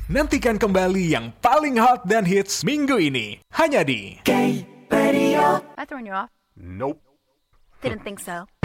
Nantikan kembali yang paling hot dan hits minggu ini. Hanya di Am I throwing you off? Nope. Didn't think so.